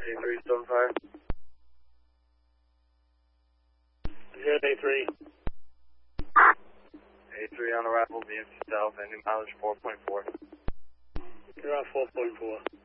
A3 still on fire. 083. A3 on arrival, BMC South, ending mileage 4.4. You're on 4.4.